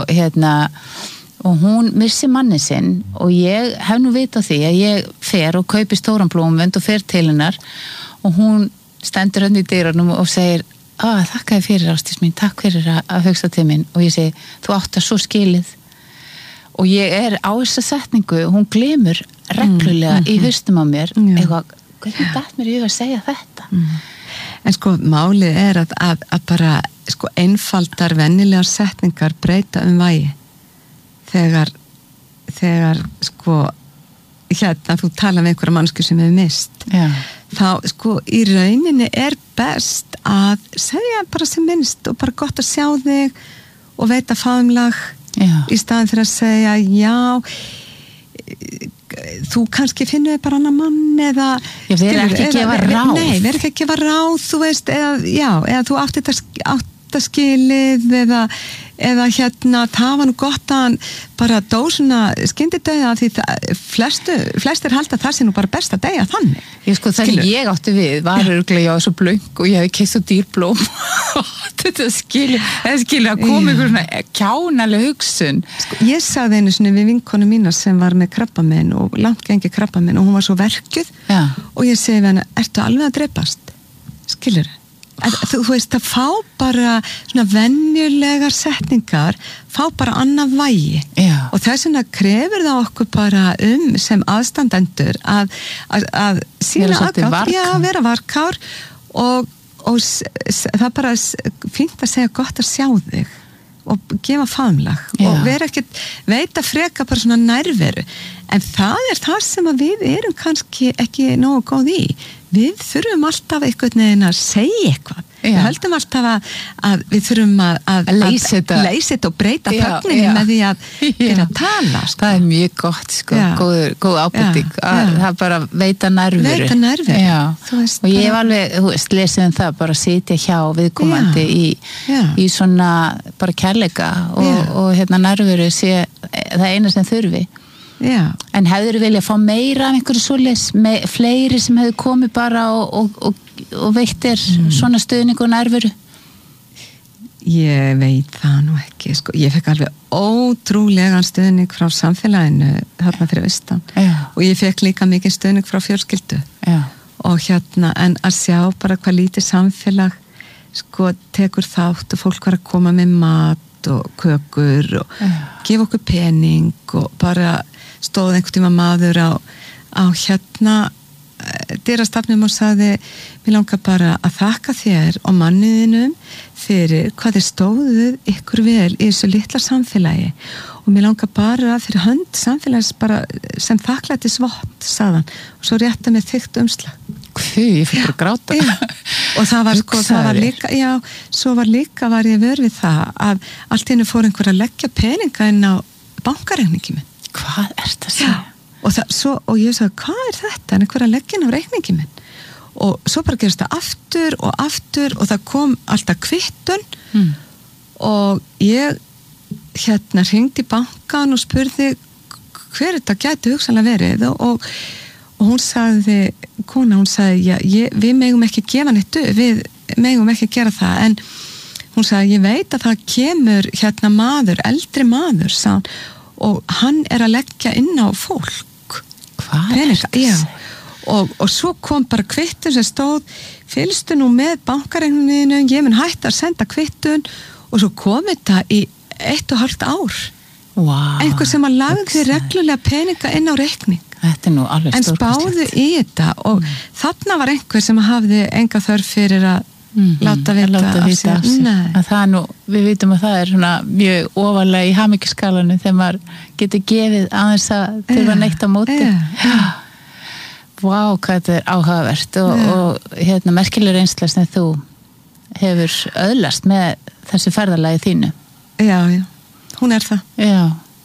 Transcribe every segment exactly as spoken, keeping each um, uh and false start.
hérna og hún missi manni sinn og ég hef nú vita því að ég fer og kaupi stóran blómvönd og fer til hennar og hún stendur hann í dyrunum og segir að þakka þér fyrir Ásdís mín, takk fyrir að, að hugsa til mín og ég segi, þú átt það svo skilið og ég er á þessa setningu, hún glemur reglulega mm, mm, í haustum á mér mm, eitthvað, hvernig datt mér í að segja þetta mm. En sko, málið er að, að, að bara sko, einfaldar vennilegar setningar breyta um vægi þegar þegar sko hérna þú tala með einhverja mannsku sem hefur mist Já. þá sko í rauninni er best að segja bara sem minnst og bara gott að sjá þig og veita faðumlag í staðin fyrir að segja já þú kannski finnur þig bara annar mann eða ég verð ekki að gefa ráð nei, verð ekki að gefa ráð þú veist, eða, já, eða þú átti þetta átti skilið eða eða hérna, það var nú gott að hann bara dó svona skyndidauða því það, flestu, flestir halda það sé nú bara best að deyja þannig. Ég sko það sem ég átti við var örgulega ég var svo blöng og ég hefði keypt svo dýr blóm þetta skilur, þetta skilur að koma ykkur svona kjánaleg hugsun. Sko, ég sagði einu svona við vinkonu mína sem var með krabbaminn og langt gengi krabbaminn og hún var svo verkjuð Já. Og ég segi við henni, ertu alveg að dreipast? Skilur Að, þú, þú veist, að fá bara svona venjulegar setningar fá bara annað vægi Já. Og þess vegna krefur það okkur bara um sem aðstandendur að, að, að sína aðgátt, já, vera varkár og, og s, s, það er bara fínt að segja gott að sjá þig og gefa faðumlag Já. Og vera ekkert, veita freka bara svona nærveru en það er það sem að við erum kannski ekki nógu góð í við þurfum alltaf einhvern veginn að segja eitthvað Já. Við höldum alltaf að, að við þurfum að, að, að leysa þetta leysa þetta og breyta þögninni með því að byrja að tala sko. Það er mjög gott sko, Já. góð, góð ábending Já. að það bara veita nærveru Veita nærveru veist, og ég hef alveg, þú veist, lesið um það bara sitja hjá viðkomandi Já. í, Já. í svona bara kærleika og, og hérna nærveru sé það eina sem þurfi Já. En hefur þú viljað fá meira af einhverju svoleiðis, me, fleiri sem hefur komið bara og, og, og, og veittir mm. svona stuðning og nærveru? Ég veit það nú ekki, sko. Ég fekk alveg ótrúlegan stuðning frá samfélaginu þarna fyrir austan Já. Og ég fekk líka mikið stuðning frá fjölskyldu Já. Og hérna, en að sjá bara hvað lítið samfélag sko tekur þátt og fólk var að koma með mat og kökur og Já. gefa okkur pening og bara stóð einhvern tíma maður á, á hérna dyrastafnum og sagði mér langar bara að þakka þér og manniðinum fyrir hvað þið stóðuð ykkur vel í þessu litla samfélagi og mér langar bara fyrir hönd samfélags bara sem þakklæti svott sagðan og svo rétta með þykkt umslag Hví, ég fyrir bara að gráta já. Og það var sko, það var líka já, svo var líka var ég vör við það að allt einu fór einhver að leggja peninga inn á bankareikningi minn Hvað er þetta að segja? Og, það, svo, og ég sagði, hvað er þetta? En einhver að leggja inn á reikningi minn og svo bara gerist það aftur og aftur og það kom alltaf kvittun mm. og ég hérna hringdi í bankan og spurði hver þetta gæti hugsanlega verið og, og, og hún sagði kona, hún sagði, já, ég, við megum ekki gefa neitt við megum ekki gera það en hún sagði, ég veit að það kemur hérna maður, eldri maður sagði og hann er að leggja inn á fólk Hvað er þetta? Og, og svo kom bara kvittun sem stóð fylgstu nú með bankareikninu ég mun hægt að senda kvittun og svo kom þetta í eitt og hálft ár wow, einhver sem að lagði reglulega peninga inn á reikning Þetta er nú alveg en spáðu í þetta og mm. þarna var einhver sem hafði enga þörf fyrir að Mm-hmm. láta vita, láta vita af sig að það nú, við vitum að það er svona mjög ofalega í hamingjuskalanum þegar maður getur gefið aðeins að þurfa neitt á móti já Vá, hvað þetta er áhugavert og, og hérna merkileg reynsla sem þú hefur öðlast með þessu ferðalagi þínu Já, já, hún er það Já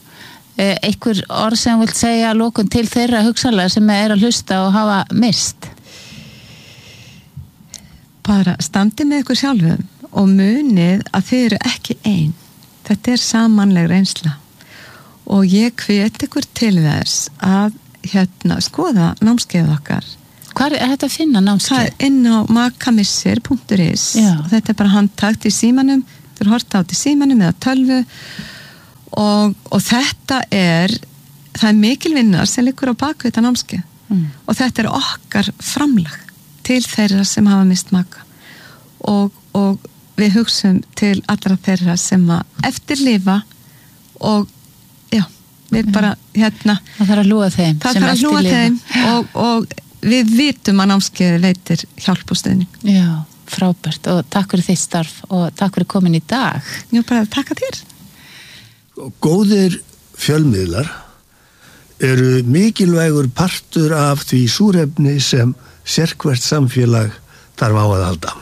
einhver orð sem vilt segja lókun til þeirra hugsanlega sem er að hlusta og hafa mist bara standi með ykkur sjálfum og munið að þið eru ekki ein þetta er samanleg reynsla og ég hvet ykkur til þess að hérna skoða námskeið okkar Hvar er þetta að finna námskeið? Það er inn á makamissir punktur is og þetta er bara handtakt í símanum þú eru horta át í símanum eða tölvu og, og þetta er það er mikil vinna sem liggur á baku þetta námskeið mm. og þetta er okkar framlag til þeirra sem hafa mist maka og, og við hugsum til allra þeirra sem að eftirlifa og já, við bara hérna það þarf að hlúa þeim það þarf að hlúa þeim og, og við vitum að námskeiði veitir hjálp og stuðning. Já, frábært og takk fyrir þitt starf og takk fyrir komin í dag. Já, bara takk að þér. Góðir fjölmiðlar eru mikilvægur partur af því súrefni sem sérhvert samfélag þarf á að halda.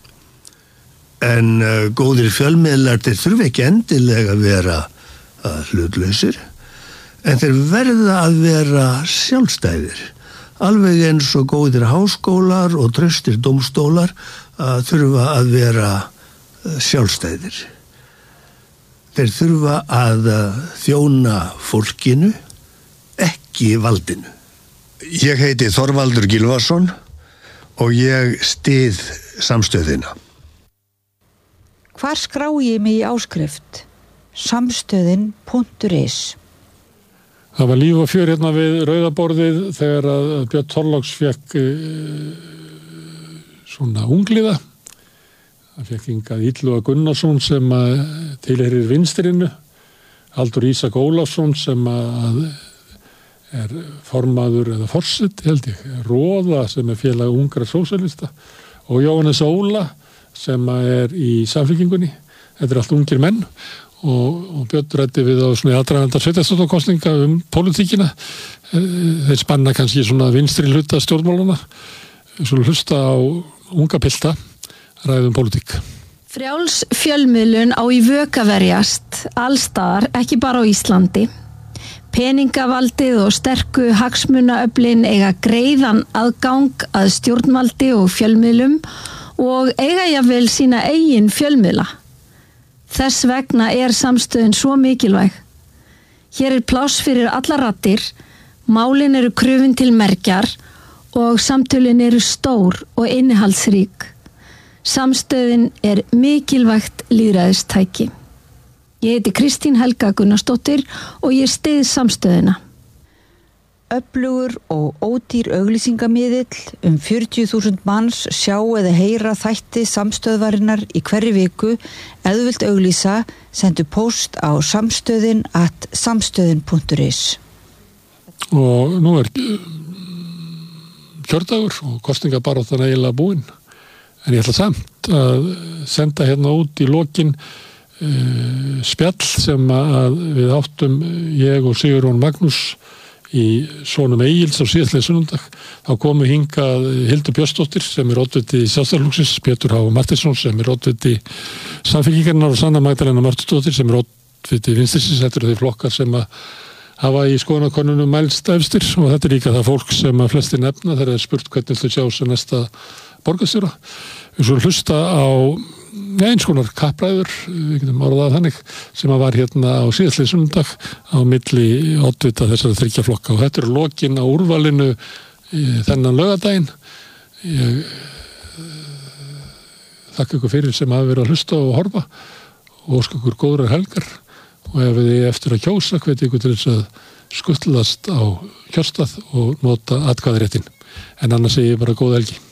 En uh, góðir fjölmiðlar þeir þurfa ekki endilega að vera uh, hlutlausir, en þeir verða að vera sjálfstæðir. Alveg eins og góðir háskólar og traustir dómstólar uh, þurfa að vera uh, sjálfstæðir. Þeir þurfa að uh, þjóna fólkinu, ekki valdinu. Ég heiti Þorvaldur Gylfason og ég styð samstöðina. Hvar skrái ég mig í áskrift? Samstöðin punktur is. Það var líf og fjör hérna við rauðaborðið þegar að Björn Þorláks fekk e, svona ungliða. Það fekk hingað Illuga Gunnarsson sem að tilheyrir vinstrinu, Halldór Ísak Ólafsson sem að er formaður eða forseti held ég, Róða sem er félag ungra sósíalista og Jóhannes Óla sem er í Samfylkingunni. Þetta er allt ungir menn og, og Björn ræddi við á svona aðdragandar sveitarstjórnarkosninga um pólitíkina. Þeir spanna kannski svona vinstri hluta stjórnmálana, svona hlusta á unga pilta ræðum pólitík. Frjáls fjölmiðlun á í vök að verjast allstaðar, ekki bara á Íslandi. Peningavaldið og sterku hagsmunaöflin eiga greiðan aðgang að stjórnvaldi og fjölmiðlum og eiga jafnvel sína eigin fjölmiðla. Þess vegna er samstöðin svo mikilvæg. Hér er pláss fyrir alla raddir, málin eru krufin til mergjar og samtölin eru stór og innihaldsrík. Samstöðin er mikilvægt lýðræðistæki. Ég heiti Kristín Helga Gunnarsdóttir og ég styð samstöðina. Öflugur og ódýr auglýsingamiðill um fjörutíu þúsund manns sjá eða heyra þætti samstöðvarinnar í hverri viku. Ef þú vilt auglýsa, sendu post á samstöðin at samstöðin punktur is. Og nú er kjördagur og kosningabaráttan eiginlega búin. En ég ætla samt að senda hérna út í lokin uh, spjall sem að við áttum ég og Sigurjón Magnús í sonum Egils á síðastliðinn sunnudag. Þá komu hingað Hildur Björnsdóttir sem er oddviti Sjálfstæðisflokksins, Pétur H. Marteinsson sem er oddviti Samfylkingarinnar og Sanna Magdalena Mörtusdóttir sem er oddviti Vinstrisins. Þetta eru þeir flokkar sem að hafa í skoðanakönnunum mælst efstir og þetta er líka það fólk sem að flestir nefna þegar er spurt hvernig þau sjá sem næsta borgarstjóra. Við svo hlusta á eins konar kappræður, við getum orðað þannig, sem að var hérna á síðastliðinn sunnudag á milli oddvita þessara þriggja flokka og þetta er lokin á úrvalinu þennan laugardaginn. Ég þakka ykkur fyrir sem hafa verið að hlusta og horfa og óska ykkur góðrar helgar og ef þið eftir að kjósa hvet ykkur til þess að skuttlast á kjörstað og nota atkvæðaréttin. En annars segi ég bara góða helgi.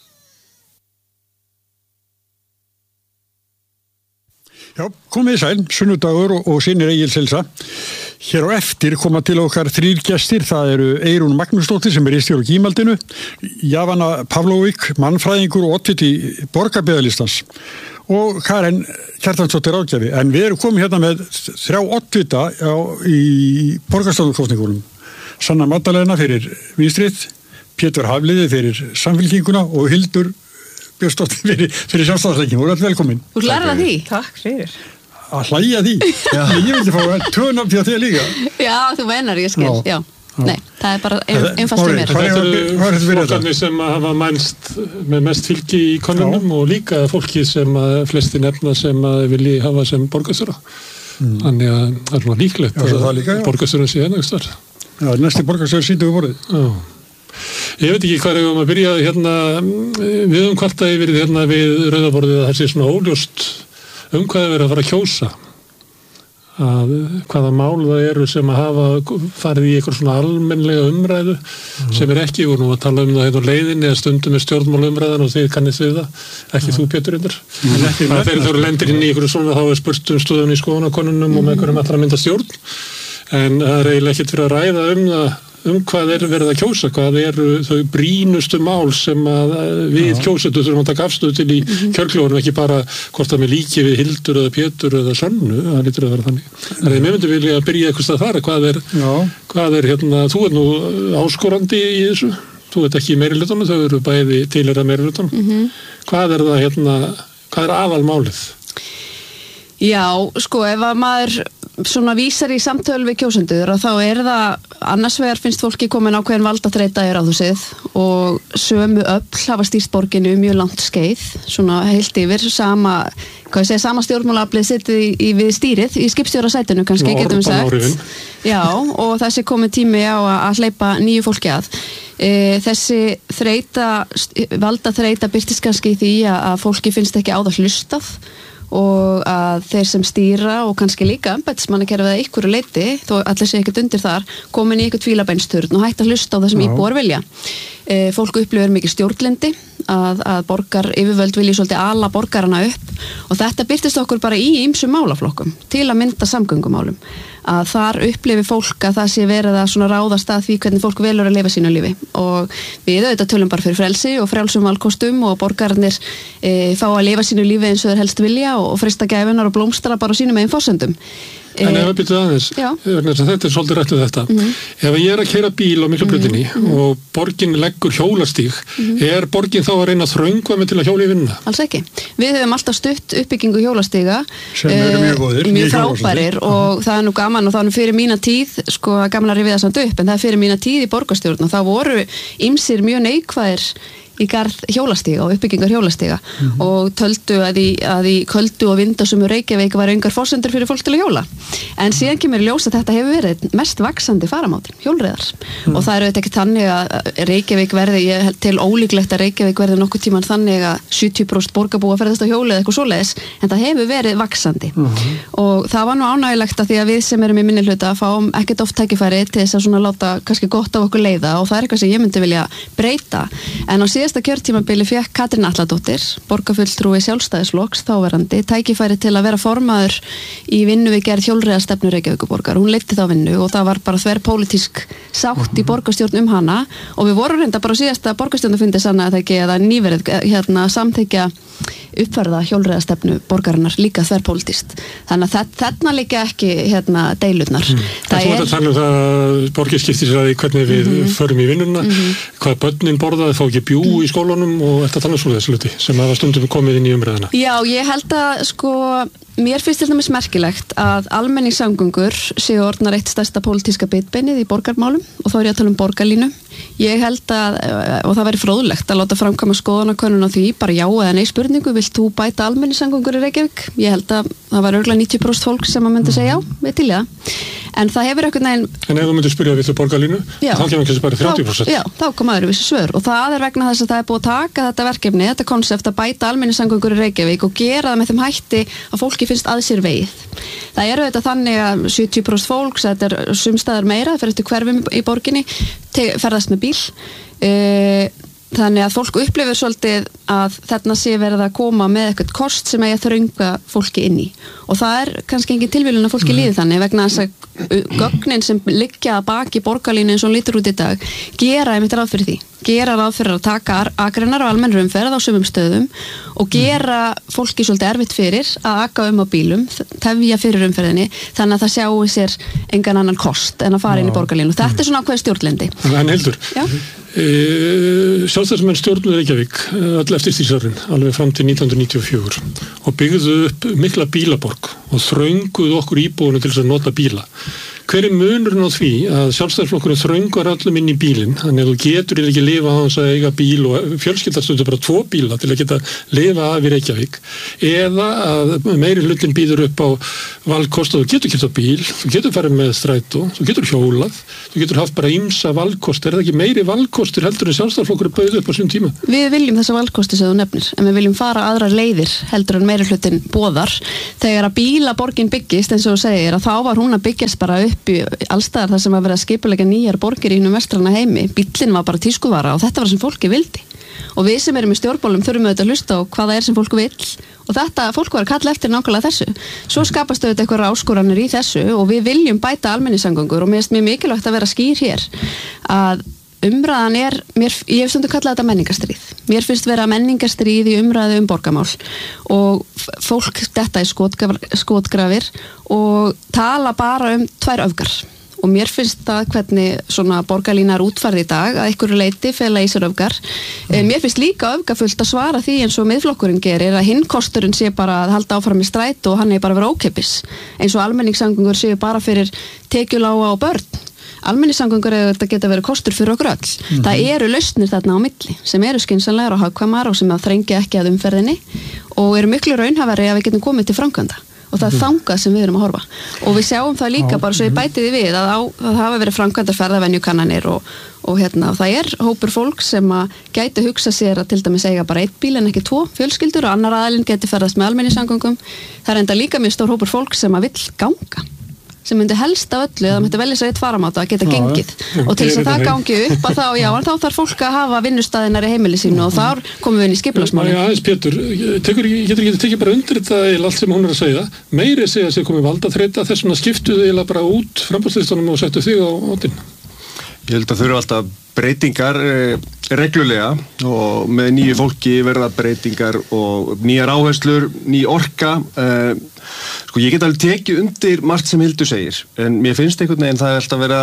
Já, komið sæl, sunnudagur og, og sinir Egils Helsa. Hér á eftir koma til okkar þrír gestir, það eru Eyrún Magnúsdóttir sem er ritstjóri á Gímaldinu, Javana Pavlovík, mannfræðingur og oddviti borgarbyggðalistans og Karen Kjartansdóttir ráðgjafi. En við erum komið hérna með þrjá oddvita á, í borgarstjórnarkosningunum. Sanna Magdalena fyrir Vinstrið, Pétur Hafliði fyrir Samfylkinguna og Hildur Björnsdóttir fyrir, fyrir Sjálfstæðisflokkinn. Þú ert velkomin. Þú lærða því. Takk fyrir. Að hlæja því. Ég vildi fá tönum til þér líka. Já, þú meinar, ég skil. Já. Já. Nei, það er bara einfalt fyrir mér. Hvað er þetta flokkarnir sem hafa mælst með mest fylgi í konunum og líka fólki sem flesti nefna sem vilji hafa sem borgarstjóra. Mm. Þannig að það er svona líklegt já, að borgarstjóran sé hennar starf. Já, næsti borgarstjóri sýndu við vorið. Já. Ég veit ekki hvað er um að byrja hérna, við um kvarta yfir hérna við rauðaborðið að það sé svona óljóst um hvað er verið að fara að kjósa. að hvaða mál það eru sem að hafa farið í eitthvað svona almennlega umræðu mm. sem er ekki, og nú að tala um það hérna á leiðinni eða stundum með stjórnmál umræðan og þið kannist við það, ekki mm. þú Pétur yndar. Mm. Þegar þeir eru lendir inn í eitthvað svona þá er spurt um stöðun í skoðanakonunum mm. og með einhverjum allra mynda stjórn, en það er eiginlega ekkert fyrir að ræða um það um hvað er verið að kjósa, hvað eru þau brýnustu mál sem að við ja. Kjósendur þurfum að taka afstöðu til í mm-hmm. kjörkljóðunum, ekki bara hvort það með líki við Hildur eða Pétur eða Sönnu, það lítur að vera þannig. En þegar mér myndi vilja að byrja eitthvað að fara, hvað er, hvað er hérna, þú er nú áskorandi í þessu, þú ert ekki í meirihlutanum, þau eru bæði tilheyra meirihlutanum. Mm-hmm. Hvað er það hérna, hvað er aðalmálið? Já, sko, ef að maður svona vísar í samtöl við kjósendur og þá er það, annars vegar finnst fólki komin ákveðin valdaþreyta í ráðhúsið og sömu öfl hafa stýrt borginu mjög langt skeið, svona heilt yfir sama, hvað ég segja, sama stjórnmálaaflið sittið í, í við stýrið í skipstjórasætinu kannski, Nó, getum við sagt. Já, og þessi komið tími á að hleypa nýju fólki að. E, þessi þreyta, valdaþreyta birtist kannski í því að fólki finnst ekki á það hlustað og að þeir sem stýra og kannski líka embættismannakerfið að einhverju leyti, þó allir sé ekkert undir þar, komin í einhvern fílabeinsturn og hægt að hlusta á það sem íbúar vilja. E, fólk upplifir mikið stjórnlyndi, að, að borgar yfirvöld vilji svolítið ala borgarana upp og þetta birtist okkur bara í ýmsum málaflokkum til að mynda samgöngumálum. Að þar upplifi fólk að það sé verið að svona ráðast að því hvernig fólk velur að lifa sínu lífi og við auðvitað tölum bara fyrir frelsi og frjálsum valkostum og borgarnir e, fá að lifa sínu lífi eins og þeir helst vilja og frista gæfunar og blómstra bara á sínum eigin forsendum. En ef að byrja aðeins, þetta er svolítið rætt við þetta. Mm-hmm. Ef ég er að keyra bíl á Miklubrautinni mm-hmm. og borgin leggur hjólastíg, mm-hmm. er borgin þá að reyna að þröngva mig til að hjóla í vinnuna? Alls ekki. Við höfum alltaf stutt uppbyggingu hjólastíga sem eru mjög góðir, mjög frábærir og það er nú gaman og það er nú fyrir mína tíð, sko gaman að rifja það samt upp, en það er fyrir mína tíð í borgarstjórn og þá voru ýmsir mjög neikvæðir í garð hjólastíga og uppbyggingar hjólastíga mm-hmm. og töldu að í, að í köldu og vindasömu Reykjavík var engar forsendur fyrir fólk til að hjóla. En síðan kemur í ljós að þetta hefur verið mest vaxandi faramátur, hjólreiðar. Mm. Og það eru þetta ekki þannig að Reykjavík verði, ég held til ólíklegt að Reykjavík verði nokkuð tíman þannig að sjötíu prósent borgarbúa ferðast á hjólið eitthvað svoleiðis, en það hefur verið vaxandi. Mm-hmm. Og það var nú ánægilegt að því að við sem erum í minnihluta fáum ekkert oft tækifæri til þess að svona láta kannski gott á okkur leiða og það er eitthvað sem ég myndi vilja breyta. En á síðasta kjörtímabili fékk Katrín Atladóttir, borgarfulltrúi Sjálfstæðisflokks, þáverandi, tækifæri til að vera formaður í vinnu við gerð hjólreiðastefnu Reykjavíkurborgar. Hún leiddi þá vinnu og það var bara þverpólitísk sátt í borgarstjórn um hana og við vorum reynda bara á síðasta borgarstjórnafundi sanna að það ekki eða nýverið hérna, samþykja uppfærða hjólreiðastefnu borgarinnar líka þverpólitískt. Þannig að þarna líka ekki hérna, deilurnar. Mm. Það er... Þú ert að tala um það að borgir skiptir sér að því hvernig við mm-hmm. förum í vinnuna, mm-hmm. hvað börnin borðaði, fá ekki bjú mm. í skólanum og þetta tala um svo þessu hluti sem hafa stundum komið inn í umræðina. Já, ég held að sko, mér finnst þetta með merkilegt að almenningssamgöngur séu orðnar eitt stærsta pólitíska bitbeinið í borgarmálum og þá er ég að tala um borgarlínu. Ég held að, og það væri fróðlegt að láta framkvæma skoðanakönnun á því, bara já eða nei spurningu, vilt þú bæta almenningssamgöngur í Reykjavík? Ég held að það var örugglega níutíu prósent fólk sem að myndi segja já, við til það. En það hefur eitthvað neginn... En ef þú myndir spyrja vilt þú borgarlínu, já, þá kemur ekki bara þrjátíu prósent. Já, þá kom aðri vissi svör og það er vegna þess að það er búið að taka þetta verkefni, þetta konsept að bæta almenningssamgöngur í Reykjavík og gera það með þeim hætti að fólki finnst að sér vegið. Það eru þetta þannig að sjötíu prósent fólks, þetta er sumstaðar meira, það fer eftir hverfum í borginni, ferðast með bíl. E, þannig að fólk upplifir svolítið að þarna sé verið að koma með eitthvað kost sem eigi að þrönga fólki inn í. Og það er kannski engin tilvílun að fólki líði þannig vegna þess að gögnin sem liggja að baki borgarlínu eins og hún lítur út í dag gera einmitt ráð fyrir því. Gera ráð fyrir að taka akreinar á almennri umferð á sumum stöðum og gera fólki svolítið erfitt fyrir að aka um á bílum, tefja fyrir umferðinni þannig að það sjáu sér engan annan kost en að fara inn í borgarlínu. Þetta er svona ákveð stjórnlendi. En Hildur, e, Sjálfstæðismenn stjórnuðu Reykjavík öll eftir stríðsárin, alveg fram til nítján hundruð níutíu og fjögur og byggðu upp mikla bílaborg og þrönguðu okkur íbúinu til þess að nota bíla. hver er munurinn á því að sjálfstæðisflokkurinn þröngar öllum inn í bílinn, þannig að þú getur ekki lifa á þess að eiga bíl og fjölskyldastundu bara tvo bíla til að geta lifa af í Reykjavík, eða að meiri hlutin býður upp á valkost og þú getur keypt á bíl, þú getur farið með strætó, þú getur hjólað, þú getur haft bara ýmsa valkost, er það ekki meiri valkostir heldur en sjálfstæðisflokkurinn bauð upp á sín tíma? Við viljum þessa valkosti sem þú nefnir, en við viljum fara aðrar leiðir heldur en meiri hlutin boðar. Þegar að bílaborgin byggist, eins og þú segir, að þá var hún að byggjast bara upp í allstaðar þar sem að vera að skipuleggja nýjar borgir í hinum vestrana heimi. Bíllinn var bara tískuvara og þetta var sem fólki vildi. Og við sem erum í stjórnmálum þurfum auðvitað að hlusta á hvað það er sem fólk vill og þetta fólk var að kalla eftir nákvæmlega þessu. Svo skapast auðvitað eitthvað áskoranir í þessu og við viljum bæta almenningssamgöngur og mér finnst mjög mikilvægt að vera skýr hér að umræðan er, mér, ég hef stundu kallað þetta menningarstríð. Mér finnst vera menningarstríð í umræðu um borgarmál og fólk detta í skotgrafir og tala bara um tvær öfgar. Og mér finnst það hvernig svona borgarlína er útfærð í dag að einhverju leyti fela í sér öfgar. Mm. Mér finnst líka öfgafullt að svara því eins og miðflokkurinn gerir að hinn kosturinn sé bara að halda áfram í strætó og hann er bara að vera ókeypis. Eins og almenningssamgöngur séu bara fyrir tekjulága og börn. Almenningssamgöngur þetta geta verið kostur fyrir okkur öll. Mm-hmm. Það eru lausnir þarna á milli sem eru skynsamlegar og hagkvæmar og sem að þrengja ekki að umferðinni og eru miklu raunhæfari að við getum komið til framkvæmda. Og það er þangað sem við erum að horfa. Og við sjáum það líka bara svo ég bæti því við að, á, að hafa verið framkvæmdar ferðavenjukannanir og, og hérna, og það er hópur fólk sem að gæti hugsa sér að til dæmis eiga bara eitt bíl en ekki tvo fjölskyldur og annar aðilinn geti ferðast með almenningssamgöngum. Það er enda líka mjög stór hópur fólk sem að vill ganga. Sem myndi helst af öllu, það myndi velja sér eitt faramáta að geta gengið já, og til þess að það gangi upp að þá, já, en þá þarf fólk að hafa vinnustæðinar í heimili sínu og þar komum við inn í skipulagsmálin. Já, aðeins Pétur, tekur, getur ekki tekið bara undir þetta eða allt sem hún er að segja, meiri segja að sé komið valdaþreyta, þess vegna skiptuðu eða bara út framboðslistanum og settu þig á óttinn. Ég held að þau eru alltaf breytingar eh, reglulega og með nýju fólki verða breytingar og nýjar áherslur, ný orka. Eh, sko ég get alveg tekið undir margt sem Hildur segir, en mér finnst einhvern veginn það er alltaf verið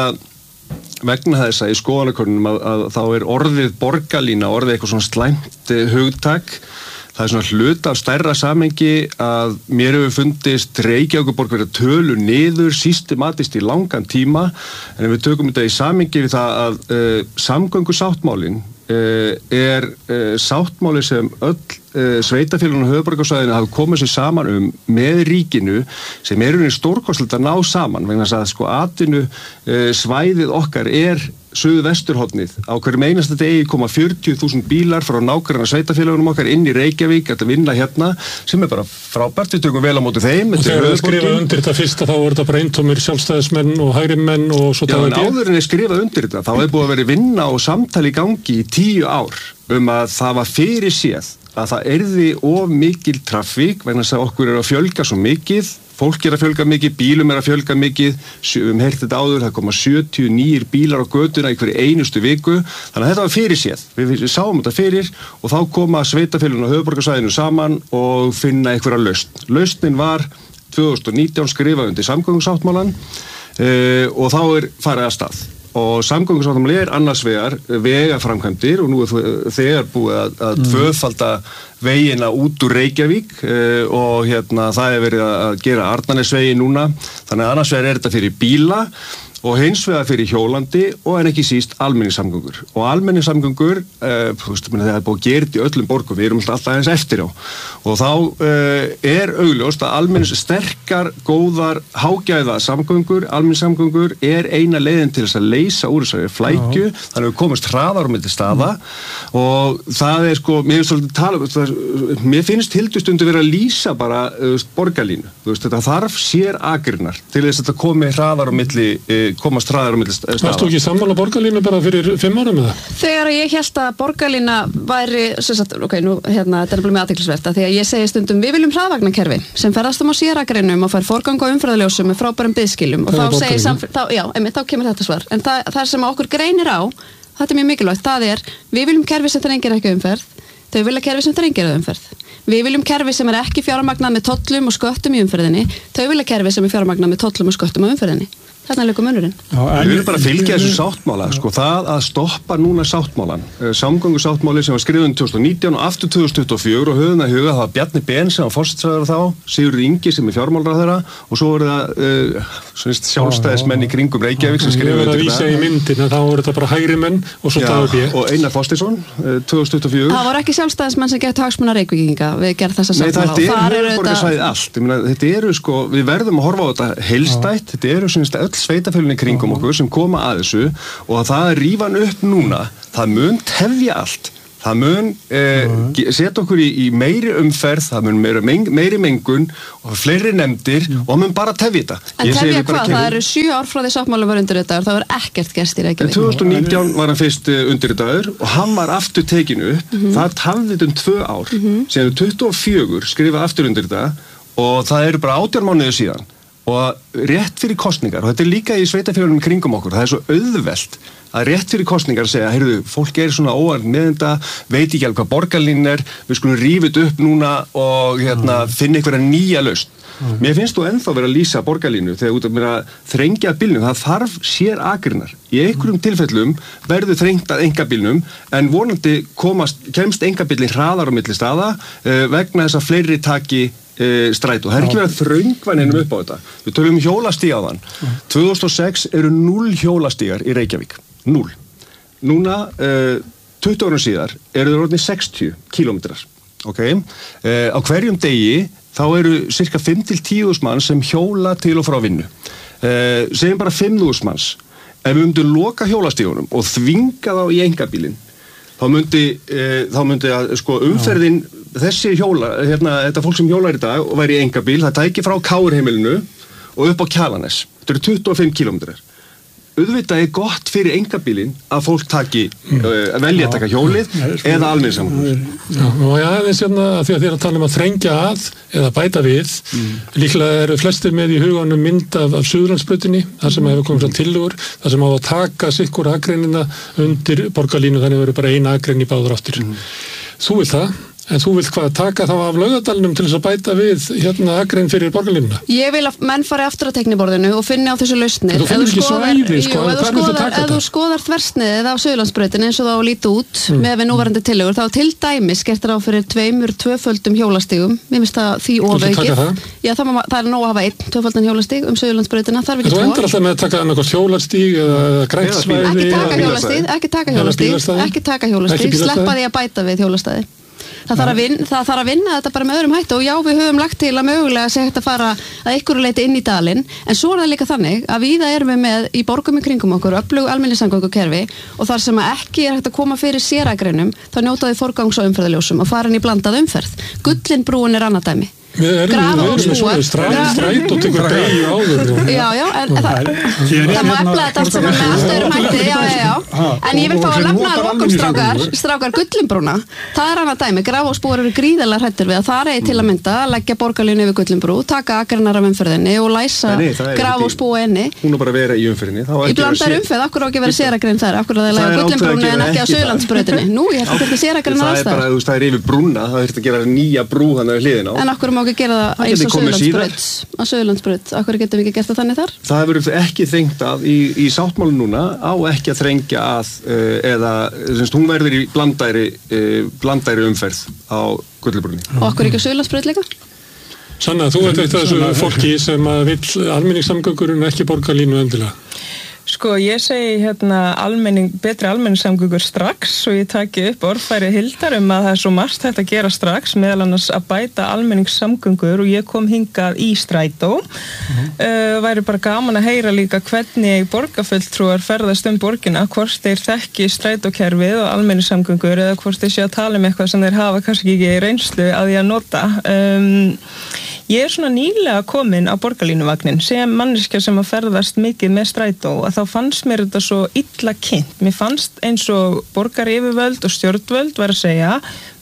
að vegna þess að í skoðanakönnunum að, að þá er orðið borgarlína, orðið eitthvað svona slæmt eh, hugtak. Það er svona hlut af stærra samengi að mér hefur fundist Reykjavíkurborg verið að tölu niður systematískt í langan tíma en ef við tökum þetta í samengi við það að uh, samgöngusáttmálin uh, er uh, sáttmáli sem öll uh, sveitafélaginu og höfuðborgarsvæðinu hafa komið sér saman um með ríkinu sem er unni stórkostlegt að ná saman vegna þess að sko atvinnu uh, svæðið okkar er suðvesturhornið. Á hverjum einasta degi koma fjörutíu þúsund bílar frá nágranna sveitafélagunum okkar inn í Reykjavík að vinna hérna sem er bara frábært, við tökum vel á móti þeim. Og þegar við skrifað undir þetta fyrsta þá er þetta bara eintómir sjálfstæðismenn og hægrimenn og svo Já, en áður en ég skrifað undir þetta þá er búið að vera vinna og samtali í gangi í tíu ár um að það var fyrir séð að það yrði of mikil trafík vegna þess að okkur er að fjölga svo mikið, fólk er að fjölga mikið, bílum er að fjölga mikið, við um heyrti þetta áður, það koma sjötíu nýjir bílar á götuna í hverju einustu viku, þannig að þetta var fyrir séð, við, við sáum þetta fyrir og þá koma sveitafélaginu og höfuðborgarsvæðinu saman og finna einhverja lausn. Lausnin var tvö þúsund og nítján skrifað undir samgöngusáttmálan uh, og þá er farið að stað. Og samgöngusáttmáli er annars vegar vegaframkvæmdir og nú er þegar búið að, að mm. tvöfalda vegina út úr Reykjavík uh, og hérna það er verið að gera Arnarnesvegi núna, þannig að annars vegar er þetta fyrir bíla og hins vegar fyrir hjólandi og en ekki síst almenningssamgöngur. Og almenningssamgöngur, uh, þú veist, það er búið að gera þetta í öllum borgum, við erum alltaf aðeins eftir á. Og þá uh, er augljóst að almennings sterkar, góðar, hágæða samgöngur, almenningssamgöngur er eina leiðin til þess að leysa úr þessari flækju, uh-huh. þannig að við komast hraðar á milli staða uh-huh. og það er sko, mér finnst svolítið tala, það, mér finnst Hildustundu verið að lýsa bara uh, borgarlínu, þú veist, þetta þarf sér akrinnar til þess að þetta komi hraðar á milli uh, komast hraðar á milli staða. Varst þú ekki sammála borgarlínu bara fyrir fimm árum með það? Þegar ég held að borgarlína væri, sem sagt, ok, nú, hérna, þetta er alveg með athyglisvert að því að ég segi stundum, við viljum hraðvagnakerfi sem ferðast um á sérakrinum og fær forgang á umferðarljósum með frábærum biðskiljum og þá segir samfélag, þá, já, einmitt, þá kemur þetta svar. En það, það sem okkur greinir á, þetta er mjög mikilvægt, það er, við viljum kerfi sem þrengir ekki umferð, þau vilja kerfi sem þrengir umferð. Við viljum kerfi sem er ekki fjármagnað með tollum og sköttum í umferðinni, þau vilja kerfi sem er fjármagnað með tollum og sköttum á umferðinni. Þarna leikur munurinn. Við viljum bara fylgja þessu sáttmála, sko, það að stoppa núna sáttmálan, samgöngu sáttmáli sem var skrifun tvö þúsund og nítján og aftur tvö þúsund tuttugu og fjögur og höfum að huga, það var Bjarni Ben sem var forsætisráðherra þá, Sigurður Ingi sem er fjármálaráðherra og svo voru það uh, svona sjálfstæðismenn í kringum Reykjavík sem skrifuðu undir það. Ég verið að vísa í myndina, þá voru þetta bara hægri menn og svo Dagur B. Og Einar Þorsteinsson, uh, tvö þúsund tuttugu og fjögur. Það voru ekki sjálfstæðismenn sem gætu hagsmuna Reykvíkinga við gerð þessa sáttmála. Nei, þetta er höfuðborgarsvæðið allt. Ég meina, þetta eru sko, við verðum að horfa á þetta heildstætt, þetta eru svona öll sveitafélögin í kringum okkur sem koma að þessu og að það er rífan upp núna, það mun tefja allt. Það mun eh, setja okkur í, í meiri umferð, það mun meiri, meng, meiri mengun og fleiri nefndir og það mun bara tefja þetta. En tefja hvað? Það eru sjö ár frá því sáttmálum var undirritaður, það var ekkert gerst í Reykjavík. tvö þúsund og nítján var hann fyrst undirritaður og hann var aftur tekinu upp, mm-hmm. það tafði um tvö ár, mm-hmm. síðan tuttugu og fjögur skrifað aftur undirritað og það eru bara átján mánuðir síðan og rétt fyrir kosningar og þetta er líka í sveitafélögunum kringum okkur, það er svo auðvelt að rétt fyrir kosningar segja, heyrðu, fólk er svona óarn með þetta, veit ekki alveg hvað borgarlínan er, við skulum rífið upp núna og hérna, mm. finna einhverja nýja lausn. Mm. Mér finnst þú ennþá verið að lýsa borgarlínu þegar út að mér að þrengja bílnum, það þarf sér akreinar. Í einhverjum tilfellum verður þrengt að engabílnum en vonandi komast, kemst engabílinn hraðar á milli staða uh, vegna þess að fleiri taki uh, strætó. Það er ekki verið að þröngvaninum upp á þetta. Við tölum um hjólastíg á þann. Mm. tvö þúsund og sex eru núll hjólastígar í Reykjavík. Núll. Núna, uh, tuttugu árum síðar, eru þeir orðnir sextíu kílómetrar. Okay? Uh, á hverjum degi, þá eru cirka fimm til tíu þúsund manns sem hjóla til og frá vinnu. Uh, segjum bara fimm þúsund manns. Ef við myndum loka hjólastígunum og þvinga þá í engabílinn, þá myndi, uh, þá myndi að, sko, umferðin, þessi hjóla, hérna, þetta fólk sem hjólar í dag og væri í engabíl, það tæki frá Káurheimilinu og upp á Kjalarnes. Þetta eru tuttugu og fimm kílómetrar. Auðvitað er gott fyrir engabílinn að fólk taki, mm. uh, velja að taka hjólið mm. eða almenningssamgöngur. Já, og já, aðeins hérna að því að þér að tala um að þrengja að eða bæta við, mm. líklega eru flestir með í huganum mynd af, af Suðurlandsbrautinni, þar sem hefur komið frá tillögur, þar sem á að taka sikkur akreinina undir borgarlínu, þannig verður bara eina akrein í báður áttir. Mm. Þú vilt það? En þú vilt hvað, taka þá af Laugardalnum til þess að bæta við hérna akrein fyrir borgarlínuna? Ég vil að menn fari aftur að tekniborðinu og finna á þessu lausnir. Þú finnir ekki svæði, sko, ef þú skoðar, ef þú skoðar þversniðið á Suðurlandsbrautinni eins og þá líti út mm. með við núverandi tillögur, þá til dæmis gert ráð fyrir tveimur, tvöföldum hjólastígum. Mér finnst það því ofaukið. Það? Já, það, það er nóg að hafa einn, tvöföldan hjólastíg um Suðurlandsbrautina. Þarf ekki tvo. Þú endur alltaf með að taka annað hjólastíg eða grænsvæði. Ekki taka hjólastíg, ekki taka hjólastíg, sleppa því að bæta við hjólastæði. Það þarf, vinna, það þarf að vinna þetta bara með öðrum hætti og já, við höfum lagt til að mögulega sé hægt að fara að einhverju leiti inn í dalinn en svo er það líka þannig að víða erum við með í borgum í kringum okkur öflug almenningssamgöngukerfi og þar sem ekki er hægt að koma fyrir séragreinum þá njótaði forgangs á umferðarljósum og fara inn í blandað umferð. Gullinbrúin er annað dæmi. Grafa og spúa stræt og tekur degi áður já, já, en það það má efla þetta allt saman með allt öðrum hætti já, já, já, en ég vil fá að nefna að lokum strákar, strákar Gullinbrúna það er annað dæmi, Grafa og spúar eru gríðarlega hrættir við að það er til að mynda að leggja borgarlínu yfir Gullinbrú, taka akreinar af umferðinni og læsa Grafa og spúa inni hún er bara að vera í umferðinni í blandar umferð, akkur á ekki að vera sérakrein þar akkur að það lega Gullinbrúni en ekki á Suðurlandsbrautinni nú, ég held að þetta er sérakrein alls þar það er yfir brúna, það þurft að gera nýja brú þannig við hliðina á en akkur má ekki gera það eins og Suðurlandsbraut á Suðurlandsbraut, akkur getum við ekki gert það þannig þar? Það hefur ekki þrengt að í, í sáttmálum núna á ekki að þrengja að uh, eða semst, hún verður í blandæri, uh, blandæri umferð á Gullinbrúnni. Og akkur ekki á Suðurlandsbraut líka? Sanna, þú ert eitt af þessu fólki sem vill almenningssamgöngur en ekki borgarlínu endilega. Sko, ég segi hérna almenning, betri almenningssamgöngur strax og ég taki upp orðfæri Hildar um að það er svo margt hægt að gera strax meðal annars að bæta almenningssamgöngur og ég kom hingað í strætó uh-huh. uh, væri bara gaman að heyra líka hvernig borgarfulltrúar ferðast um borgina, hvort þeir þekki strætókerfið og almenningssamgöngur eða hvort þeir sé að tala um eitthvað sem þeir hafa kannski ekki reynslu að því að nota um, ég er svona nýlega komin á borgarlínuvagnin sem manneskja sem að ferðast mikið með strætó að þá fannst mér þetta svo illa kynnt. Mér fannst eins og borgaryfirvöld og stjórnvöld var að segja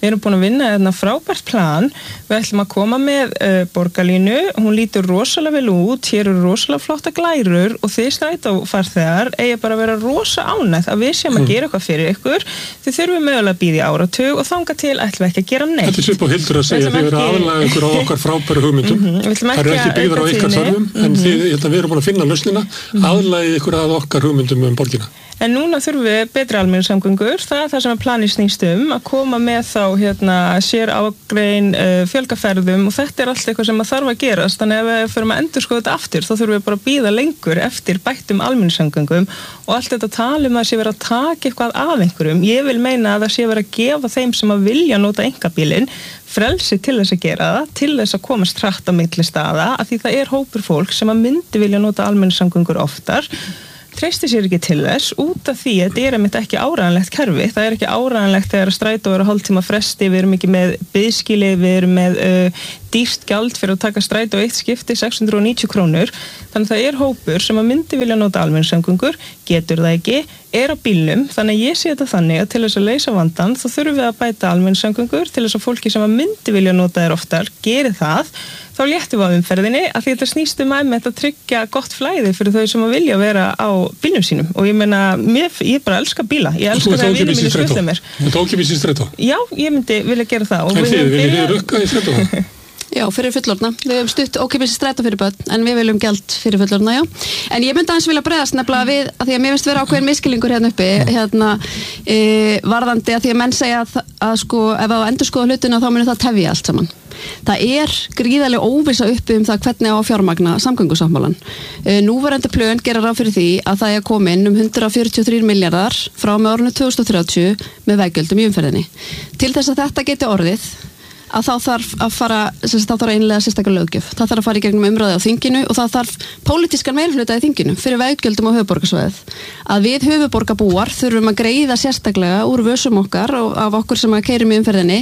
við erum búin að vinna þarna frábært plan, við ætlum að koma með uh, borgarlínu, hún lítur rosalega vel út, hér eru rosalega flotta glærur og þið strætófarþegar eigi bara að vera rosa ánægð að við séum að gera eitthvað fyrir ykkur, þið þurfum mögulega að bíða í áratug og þanga til ætlum við ekki að gera neitt. Þetta er svip á Hildur að segja að þið verða aðlaga ykkur á okkar frábæru hugmyndum. Mm-hmm. Það eru ekki byggðar á ykkar þörfum, mm-hmm. en þið, ég held að við erum búin að finna lausnina, mm-hmm. aðlagið ykkur að okkar hugmyndum um borgina. En núna þurfum við betri almenningssamgöngur, það er það sem að planið snýst um, að koma með þá hérna, sér ágrein, uh, fjölgaferðum og þetta er allt eitthvað sem að þarf að gerast, þannig að ef við förum að endurskoða þetta aftur, þá þurfum við bara að bíða lengur eftir bættum almenningssamgöngum og allt þetta talum að sé vera að taka eitthvað af einhverjum. Ég vil meina að það sé vera að gefa þeim sem að vilja nota einkabílinn frelsi til þess að gera það, til þess að komast hratt á milli staða, af því það er hópur fólk sem að myndi vilja nota almenningssamgöngur oftar, treysti sér ekki til þess út af því að þetta er einmitt ekki áræðanlegt kerfi, það er ekki áræðanlegt þegar strætó er að hálftíma fresti, við erum ekki með biðskili, við erum með uh, dýrt gjald fyrir að taka strætó eitt skipti sex hundruð og níutíu krónur, þannig að það er hópur sem að myndi vilja nota almenningssamgöngur, getur það ekki, er á bílnum, þannig að ég sé þetta þannig að til þess að leysa vandan þá þurfum við að bæta almenningssamgöngur til þess að fólki sem að myndi vilja nota þær oftar geri það, þá léttum við á umferðinni að því þetta snýst um að þetta tryggja gott flæði fyrir þau sem að vilja vera á bílnum sínum og ég meina, mér, ég bara elska bíla, ég elska það að vinna mínu skjöldum mér. Þú tók ekki í strætó? Já, ég myndi vilja gera það. En þið, viljið þið rukka í strætó? Já, fyrir fullorðna. Við höfum stutt ókeypis strætó fyrir börn, en við viljum gjald fyrir fullorðna, já. En ég myndi aðeins vilja bregðast nefnilega við, að því að mér finnst vera ákveðin miskilningur hérna uppi, hérna, e, varðandi að því að menn segja að, að sko, ef að endur skoða hlutina þá munir það tefja allt saman. Það er gríðarlega óvissa uppi um það hvernig á að fjármagna samgöngusáttmálann. E, núverandi plön gera ráð fyrir því að það er komin um hundrað fjörutíu og þrír milljarðar frá með árinu tvö þúsund og þrjátíu með veggjöldum í umferðinni. Til þess að þetta geti orðið að þá þarf að fara, sem þá þarf að einlega sérstaklega löggjöf. Það þarf að fara í gegnum umræði á þinginu og það þarf pólitískan meirihluta í þinginu fyrir veggjöldum á höfuðborgarsvæðið. Að við höfuðborgarbúar þurfum að greiða sérstaklega úr vössum okkar og af okkur sem að keyrum í umferðinni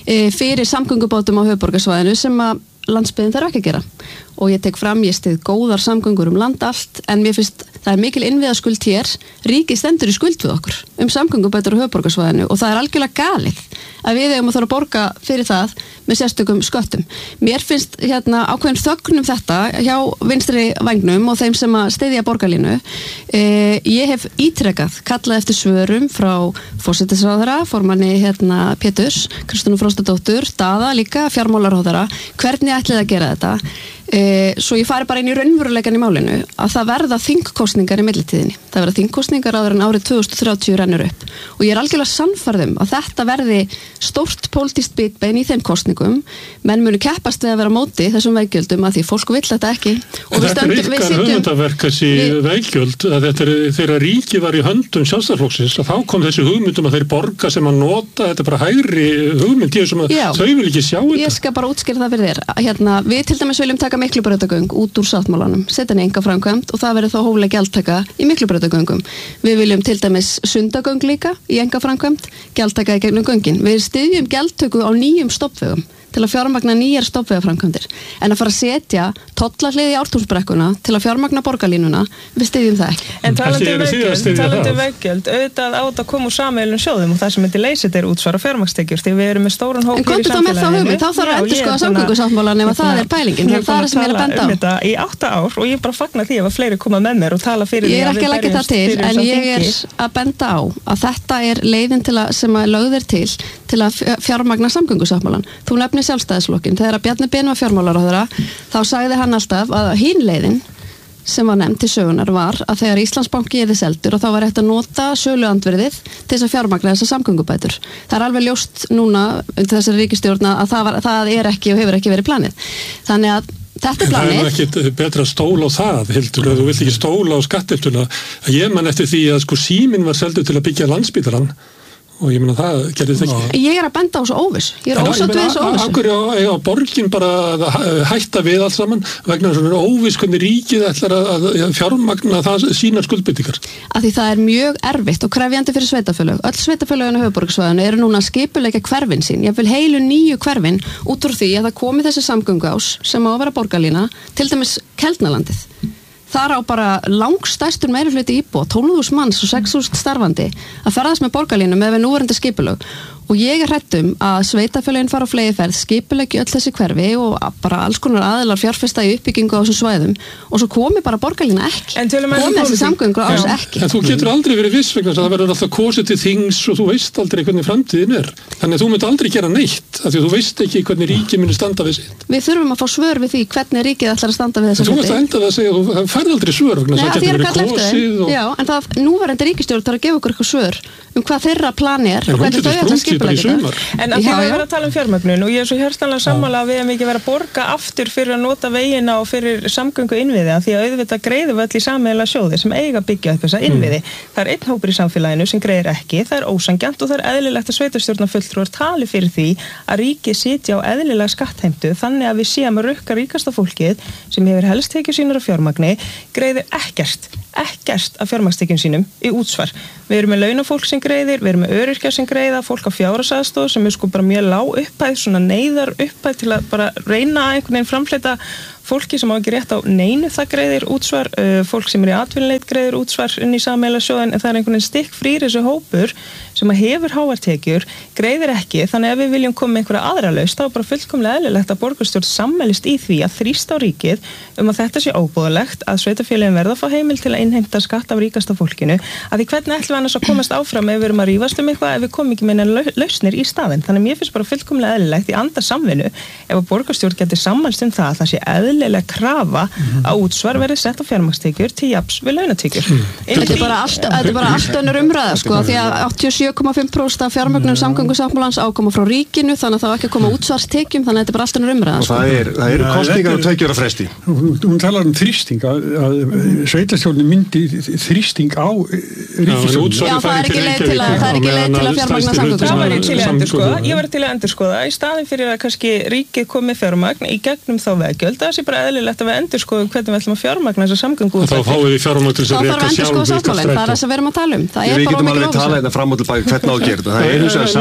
fyrir samgöngubátum á höfuðborgarsvæðinu sem að landsbyggðin þarf ekki að gera. Og ég tek fram, ég stið góðar samgöngur um land allt, en mér finnst það er mikil innviðaskuld hér, ríkið stendur í skuld við okkur um samgöngubætur á höfuðborgarsvæðinu og það er algjörlega galið að við eigum að þarf að borga fyrir það með sérstökum sköttum. Mér finnst hérna ákveðin þögnum þetta hjá vinstri vængnum og þeim sem að styðja borgarlínu. E, ég hef ítrekað kallað eftir svörum frá forsætisráðherra, formanni hérna Péturs, Kristrúnu Frostadóttur, Daða líka, fjármálaráðherra, hvernig ætlið að gera þetta? E, svo ég fari bara inn í raunveruleikan í málinu að það verða þingkostningar í millitíðinni. Það verða þingkostningar áður en árið tvö þúsund og þrjátíu rennur upp og ég er algjörlega sannfærð um að þetta verði stórt pólitískt bitbein í þeim kostningum. Menn munu keppast við að vera á móti þessum veggjöldum að því fólk vill þetta ekki. Og þetta er ykkar hugmyndaverk þessi veggjöld að þetta er þegar ríki var í höndum Sjálfstæðisflokksins að þá kom þessi hugmyndum að þeir borga sem að nota þetta bara hægri hugmynd í þessum að Já, þau vil ekki sjá þetta. Ég skal bara útskýra það fyrir þér. Hérna, við til dæmis viljum taka Miklubrautagöng út úr sáttmálanum, setja henni enga framkvæmd og það verður þá hófleg gjaldtaka í Miklubrautagöngum. Við viljum til dæmis Sundagöng líka í enga framkvæmd, gjaldtaka í gegnum göngin. Við styðjum gjaldtöku á nýjum stoppvegum til að fjármagna nýjar stoppvegaframkvæmdir en að fara að setja tollahlið í Ártúnsbrekkuna til að fjármagna borgarlínuna, við styðjum það ekki. En talandi veggjöld, talandi veggjöld auðvitað átt að koma úr sameiginlegum sjóðum og það sem myndi leysa þetta er útsvara fjármagnstekjur því við erum með stóran hóp hér í samfélaginu. En þá þarf að endurskoða samgöngusáttmálann ef það er pælingin, það er það sem ég er að benda á. Þetta í átta ár og ég bara fagna því að fleiri koma með mér og tala fyrir því að við berjumst fyrir þessa þingi. Ég er ekki að leggja það til, en ég er að benda á að þetta er leiðin til að, sem að lögð er til til að fjármagna samgöngusáttmálann. Þú nefnir Sjálfstæðisflokkinn. Þegar að Bjarni Ben var fjármálaráðherra, þá sagði hann alltaf að hin leiðin sem var nefnd til sögunar var að þegar Íslandsbanki yrði seldur og þá var hægt að nota söluandvirðið til þess að fjármagna þessar samgöngubætur. Það er alveg ljóst núna undir þessari ríkisstjórn að það, var, það er ekki og hefur ekki verið planið. Þannig að þetta er planið. Það er ekki betra stól á það, Hildur, þú vilt ekki stóla á skattheimtuna. Ég man eftir því að sko síminn var seldur til að byggja Landspítalann og ég meina það gerði þetta ekki. Ég er að benda á þessu óviss. Ég er ósátt við þessu óviss. Akkur á borgin bara að hætta við allt saman vegna þess að óviss hvernig ríkið ætlar að fjármagna það sínar skuldbindingar. Af því það er mjög erfitt og krefjandi fyrir sveitafélög. Öll sveitafélögin á höfuðborgarsvæðinu eru núna að skipuleggja hverfin sín. Ég vil heilu nýju hverfin út úr því að það komi þessi samgönguás sem á að vera borgarlína, til dæmis Keldnalandið. Þar á bara langstærstur meirihluti íbúa, tólf þúsund manns og sex þúsund starfandi að ferðast með borgarlínu með við núverandi skipulög og ég er hrædd um að sveitafélögin fara á fleygiferð, skipuleggi öll þessi hverfi og bara alls konar aðilar fjárfesta í uppbyggingu á þessum svæðum og svo komi bara borgarlína ekki, komi þessi samgöngur á þessu ekki. En þú getur aldrei verið viss vegna þess að það verður alltaf kosið til þings og þú veist aldrei hvernig framtíðin er. Þannig að þú mynd aldrei gera neitt, af því að þú veist ekki hvernig ríkið muni standa við sitt. Við þurfum að fá svör við því hvernig ríkið ætlar að standa við þessa hluti. Þú veist að enda það að segja að þú færð aldrei svör vegna þess að það getur verið kosið og... Já, en það núverandi ríkisstjórn þarf að gefa okkur eitthvað svör um hvað þeirra plani er og hvernig þau ætla að skipuleggja þetta. En að það er verið að tala um fjármögnun og ég er svo hjartanlega sammála að við hefum ekki verið að borga aftur fyrir að nota vegina og fyrir samgöngu innviði því að auðvitað greiðum við öll í sameiginlega sjóði sem eiga að byggja upp þessa innviði. Mm. Það er einn hópur í samfélaginu sem greiðir ekki, það er ósanngjarnt og það er eðlilegt að sveitarstjórnarfulltrúar tali fyrir því að ríkið sitja á eðlilega skattheimtu þannig að við séum að rukka ríkasta fólkið sem hefur helst tekið sínar af fjármagni greiðir ekkert, ekkert af fjármagnstekjum sínum í útsvar. Við erum með launafólk sem greiðir, við erum með öryrkja sem greiða, fólk á fjárhagsaðstoð sem er sko bara mjög lág upphæð, svona neyðar upphæð til að bara reyna að einhvern veginn framfleyta fólki sem á ekki rétt á neinu það greiðir útsvar, uh, fólk sem er í atvinnuleit greiðir útsvar inn í sameiginlega sjóðin en það er einhvern veginn stikk frýr þessu hópur sem að hefur háartekjur, greiðir ekki þannig að við viljum koma með einhverja aðra lausn þá er bara fullkomlega eðlilegt að borgarstjórn sammælist í því að þrýsta á ríkið um að þetta sé óboðlegt að sveitarfélögin verða að fá heimild til að innheimta skatt af ríkasta fólkinu að því hvernig ætlum við annars að komast áfram ef við erum að rífast um eitthvað ef við komum ekki með neina lausnir í staðinn þannig að mér finnst bara fullkomlega eðlilegt í anda samvinnu ef að borgarstjórn getur sammælst um það að það sé eðlilega krafa að útsvar verði sett á fjármagnstekjur til jafns við launatekjur. Þetta er bara allt, þetta er bara allt önnur umræða sko því að áttatíu og sjö komma fimm prósent af fjármögnun samgöngusáttmálans ákoma frá ríkinu þannig að það á ekki að koma útsvarstekjum þannig að þetta er bara allt önnur umræða. Og það er, það eru kosningar og tveggja ára fresti. Hún talar um þrýsting að, að sveitarstjórnin myndi þrýsting á ríkisstjórn. Já, það er ekki leið til að, það er ekki leið til að fjármagna samgöngusáttmála. Það var ég til að endurskoða. Ég var til að endurskoða í staðinn fyrir að kannski ríkið kom með fjármagn í gegnum þá veggjöld. Það sé bara eðlilegt að við endurskoðum hvernig við ætlum að fjármagna þessa samgöngu. Þá fáum við fjármagn til að reka sjálf það er það sem við erum að tala um. Það er við bara getum alveg tala þetta fram og tilbaka hvernig á að gera þetta. Það er eins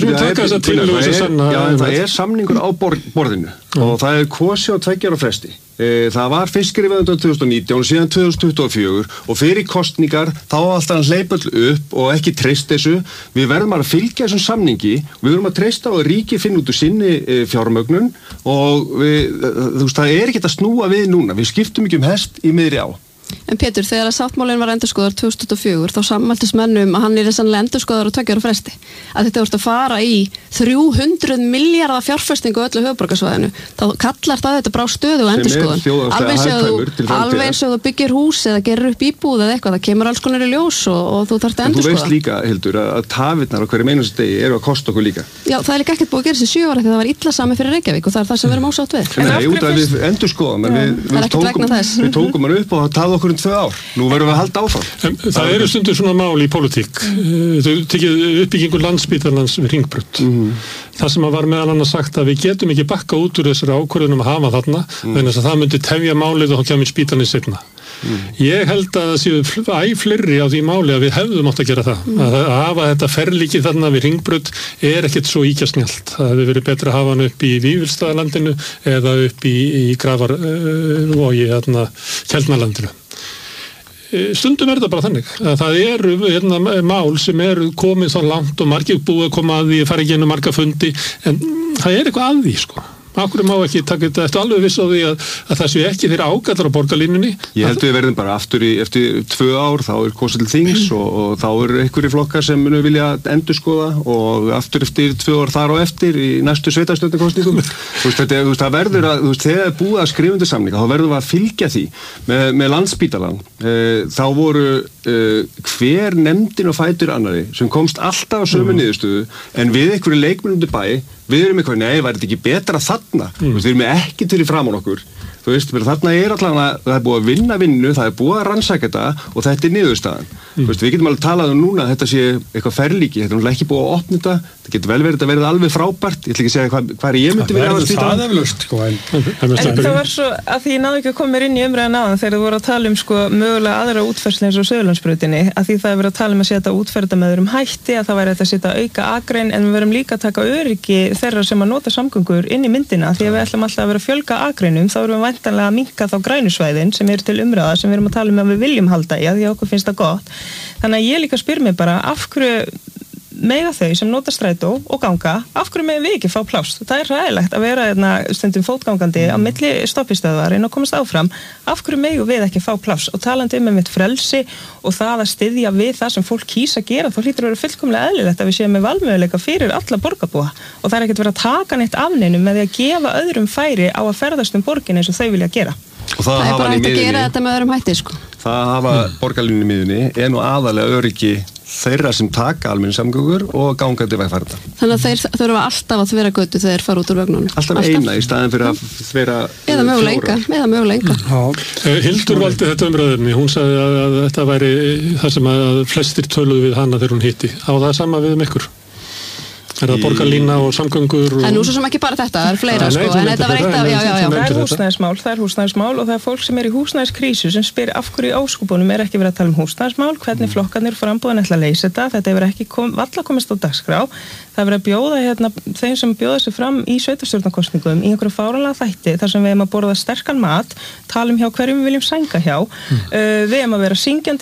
og það er samningur á borðinu og það er kosi á tveggja ára fresti. Það var fiskiriðveiðundan tvö þúsund og nítján og síðan tvö þúsund tuttugu og fjögur og fyrir kosningar þá alltaf hann hleypa upp og ekki treyst þessu. Við verðum að fylgja þessum samningi og við verðum að treysta á að ríki finna út úr sinni fjármögnun og við, þú veist, það er ekki að snúa við núna. Við skiptum ekki um hest í miðri á. En Pétur, þegar að sáttmálinn var endurskoðar tvö þúsund tuttugu og fjögur þá sammæltist mennum að hann er sannlega endurskoðar og tveggja ára fresti. Að þetta voru að fara í þrjú hundruð milljarða fjárfestingu á öllu höfuðborgarsvæðinu. Þá kallar það þetta brá stöðu og endurskoðun. Alveg eins og þú byggir hús eða gerir upp íbúð eða eitthvað, það kemur alls konar í ljós og, og þú þarft að endurskoða. En þú veist líka, Hildur, að tafirnar á hverju meinast degi eru að kosta okkur líka. Já, það er líka ekkert búið að gera þessi sjö ára því það var illa sami fyrir Reykjavík og það er það sem við erum ásátt við. Nei, út af við endurskoðum, en við, við tókum, við tókum hann upp og það taði okkur um tvö ár. Nú verðum við að halda áfram. En, það eru stundur svona mál í pólitík. Þau tekið uppbyggingu Landspítalans við Hringbraut. Mm. Það sem var meðal annars sagt að við getum ekki bakka út úr þessari ákvörðunum að hafa þarna, mm. þannig að það myndi tefja málið og þá kemur spítalinn seinna. Mm. Ég held að það séu æ fleiri á því máli að við hefðum átt að gera það. Mm. Að hafa þetta ferlíki þarna við Hringbraut er ekkert svo íkjasnjált. Það hefði verið betra að hafa hann upp í Vífilsstaðalandinu eða upp í, í Grafar uh, og í hérna, Keldnalandinu. Stundum er þetta bara þannig að það eru hérna, mál sem eru komið svo langt og margir búið að koma að því að fara ekki inn á marga fundi en það er eitthvað að því sko. Akkur má ekki taka þetta eftir alveg viss á því að, að það séu ekki þeirra ágallar á borgarlínunni. Ég held að við verðum bara aftur í, eftir tvö ár, þá er kosið til þings og, og þá eru einhverjir flokkar sem munu vilja endurskoða og aftur eftir tvö ár þar og eftir í næstu sveitarstjórnarkosningum. Þú veist, þetta, þú veist, það verður að, þú veist, þegar er búið að skrifa undir samninga, þá verðum við að fylgja því með, með Landspítalann. E, þá voru e, hver nefndin og fætur annari sem komst alltaf á sömu niðurstöðu en við einhverju leikmenn undir bæ við erum eitthvað, nei, væri þetta ekki betra þarna mm. við erum ekki til í fram á okkur þú veist, þarna er allavega það er búið að vinna vinnu, það er búið að rannsaka þetta og þetta er niðurstaðan mm. veist, við getum alveg talað um núna að þetta sé eitthvað ferlíki, þetta er ekki búið að opna þetta þetta getur vel verið að verða alveg frábært ég ætla ekki að segja hvað, hvað er ég myndi verið að spýta það er eflaust sko en, en það var svo að því ég náðu ekki að koma mér inn í umræðan áðan þegar þú voru að tala um sko mögulega aðra útfærslu eins og Suðurlandsbrautinni að því það er verið að tala um að setja útferða með öðrum hætti að það væri að setja auka akrein en við verum líka að taka öryggi þeirra sem að nota samgöngur inn í myndina því að við ætlum alltaf að vera að fjölga akreinum þá erum við væntanlega að minnka þá grænusvæðin sem eru til umræða sem við erum að tala um að við viljum halda í að því að okkur finnst það gott þannig að ég líka spyr mig bara af hverju mega þau sem nota strætó og ganga, af hverju megum við ekki fá pláss? Það er ræðilegt að vera hérna, stundum fótgangandi á milli stoppistöðvar inn og komast áfram, af hverju megum við ekki fá pláss? Og talandi um með frelsi og það að styðja við það sem fólk kýs að gera, þá hlýtur að vera fullkomlega eðlilegt að við séum með valmöguleika fyrir alla borgarbúa og það er ekkert verið að taka neitt af neinum með því að gefa öðrum færi á að ferðast um borgin eins og þau vilja gera. Og það, það er bara hægt að gera þetta með öðrum hætti sko. Það að hafa mm. borgarlínunni í miðunni er nú aðalega öryggi þeirra sem taka almenningssamgöngur og gangandi vegfarenda. Þannig að þeir þurfa alltaf að þvera götu þegar þeir fara út úr vögnunum. Alltaf, alltaf eina í staðin fyrir að þvera eða mögulega enga, eða mögulega enga. Hildur valdi þetta umræðinni, hún sagði að, að þetta væri það sem að flestir töluðu við hana þegar hún hitti. Á það sama við um ykkur? Er það borgarlína og samgöngur? Það er nú svo sem ekki bara þetta, það er fleira sko, en þetta var eitt af, já, já, já. Það er húsnæðismál, það er húsnæðismál og það er fólk sem er í húsnæðiskrísu sem spyr af hverju í óskupunum er ekki verið að tala um húsnæðismál, hvernig flokkarnir frambúðan ætla að leysa þetta, þetta hefur ekki kom, valla komist á dagskrá, það er verið að bjóða hérna, þeim sem bjóða sig fram í sveitarstjórnarkosningum í einhverju fáránlega þætti þar sem við erum að borða sterkan mat, tala um hjá hverjum við viljum sænga hjá, mm. uh, við erum að vera syngjandi